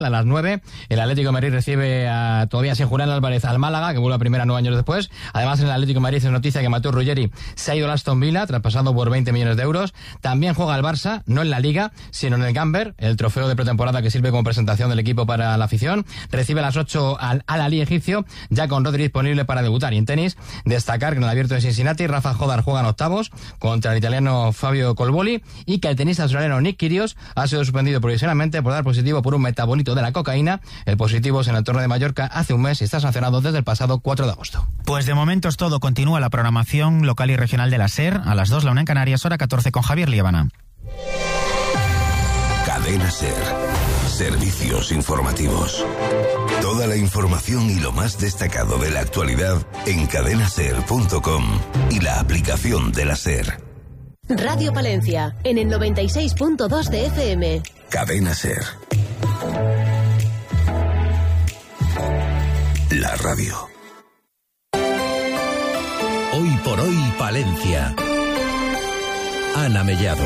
A las 9, el Atlético de Madrid recibe todavía sin Julián Álvarez al Málaga, que vuelve a primera 9 años después. Además, en el Atlético de Madrid es noticia que Mateo Ruggeri se ha ido al Aston Villa, traspasado por 20 millones de euros. También juega el Barça, no en la Liga, sino en el Gamber, el trofeo de pretemporada que sirve como presentación del equipo para la afición. Recibe a las 8 al Al-Ahly egipcio, ya con Rodri disponible para debutar. Y en tenis, destacar que en el Abierto de Cincinnati, Rafa Jodar juega en octavos contra el italiano Fabio Colboli, y que el tenista australiano Nick Kyrgios ha sido suspendido provisionalmente por dar positivo por un metabolito de la cocaína. El positivo es en el Torneo de Mallorca hace un mes y está sancionado desde el pasado 4 de agosto. Pues de momento es todo. Continúa la programación local y regional de la SER. A las 2, la 1 en Canarias, hora 14 con Javier Liébana. Cadena SER. Servicios informativos. Toda la información y lo más destacado de la actualidad en cadenaser.com y la aplicación de la SER. Radio Palencia, en el 96.2 de FM. Cadena SER. La radio. Hoy por hoy, Palencia. Ana Mellado.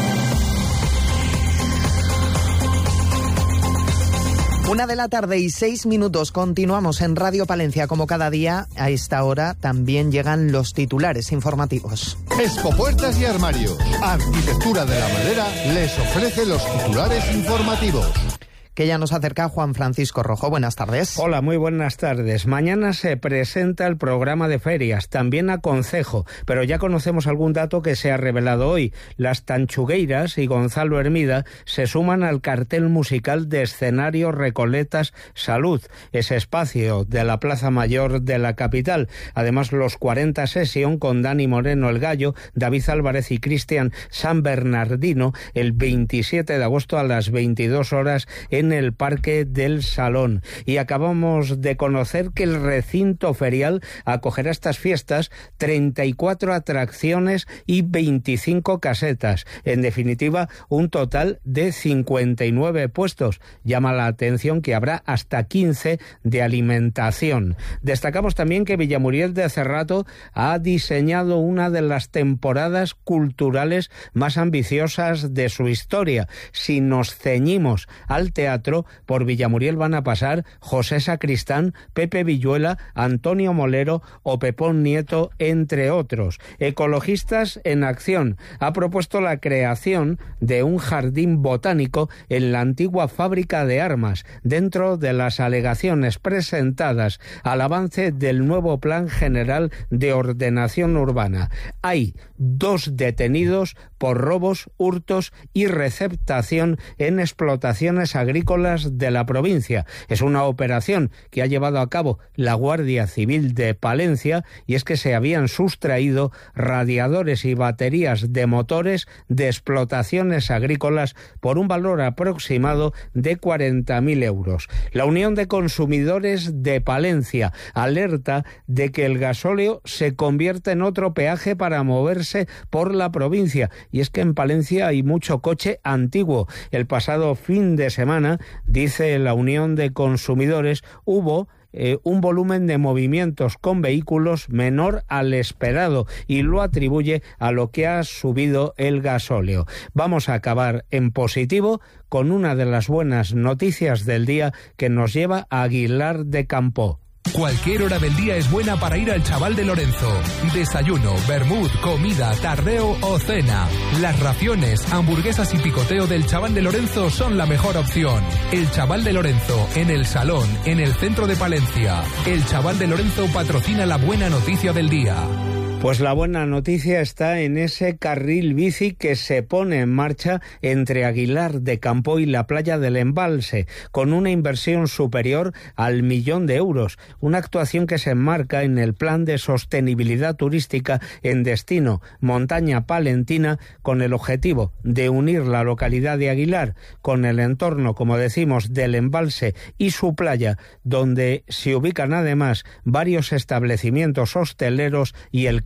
Una de la tarde y 6 minutos. Continuamos en Radio Palencia. Como cada día, a esta hora también llegan los titulares informativos. Expopuertas y Armario. Arquitectura de la Madera les ofrece los titulares informativos. Que ya nos acerca Juan Francisco Rojo. Buenas tardes. Hola, muy buenas tardes. Mañana se presenta el programa de ferias, también a concejo, pero ya conocemos algún dato que se ha revelado hoy. Las Tanchugueiras y Gonzalo Hermida se suman al cartel musical de escenario Recoletas Salud, ese espacio de la Plaza Mayor de la capital. Además, los 40 Sesión con Dani Moreno el Gallo, David Álvarez y Cristian San Bernardino el 27 de agosto a las 22 horas en el Parque del Salón. Y acabamos de conocer que el recinto ferial acogerá estas fiestas 34 atracciones y 25 casetas. En definitiva, un total de 59 puestos. Llama la atención que habrá hasta 15 de alimentación. Destacamos también que Villamuriel de Cerrato ha diseñado una de las temporadas culturales más ambiciosas de su historia. Si nos ceñimos al teatro, por Villamuriel van a pasar José Sacristán, Pepe Villuela, Antonio Molero o Pepón Nieto, entre otros. Ecologistas en Acción ha propuesto la creación de un jardín botánico en la antigua fábrica de armas, dentro de las alegaciones presentadas al avance del nuevo Plan General de Ordenación Urbana. Hay 2 detenidos por robos, hurtos y receptación en explotaciones agrícolas de la provincia. Es una operación que ha llevado a cabo la Guardia Civil de Palencia, y es que se habían sustraído radiadores y baterías de motores de explotaciones agrícolas por un valor aproximado de 40.000 euros. La Unión de Consumidores de Palencia alerta de que el gasóleo se convierte en otro peaje para moverse por la provincia, y es que en Palencia hay mucho coche antiguo. El pasado fin de semana, dice la Unión de Consumidores, hubo un volumen de movimientos con vehículos menor al esperado, y lo atribuye a lo que ha subido el gasóleo. Vamos a acabar en positivo con una de las buenas noticias del día que nos lleva a Aguilar de Campoo. Cualquier hora del día es buena para ir al Chaval de Lorenzo. Desayuno, vermut, comida, tardeo o cena. Las raciones, hamburguesas y picoteo del Chaval de Lorenzo son la mejor opción. El Chaval de Lorenzo, en el Salón, en el centro de Palencia. El Chaval de Lorenzo patrocina la buena noticia del día. Pues la buena noticia está en ese carril bici que se pone en marcha entre Aguilar de Campoo y la playa del Embalse, con una inversión superior al 1.000.000 de euros. Una actuación que se enmarca en el Plan de Sostenibilidad Turística en Destino Montaña Palentina, con el objetivo de unir la localidad de Aguilar con el entorno, como decimos, del Embalse y su playa, donde se ubican además varios establecimientos hosteleros y el campo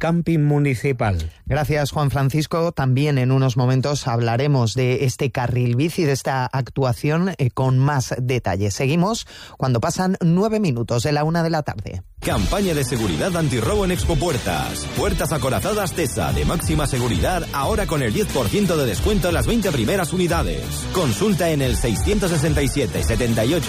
camping municipal. Gracias, Juan Francisco. También en unos momentos hablaremos de este carril bici, de esta actuación con más detalle. Seguimos cuando pasan 9 minutos de la 1 de la tarde. Campaña de seguridad antirrobo en Expo Puertas. Puertas acorazadas TESA de máxima seguridad, ahora con el 10% de descuento en las 20 primeras unidades. Consulta en el 667 78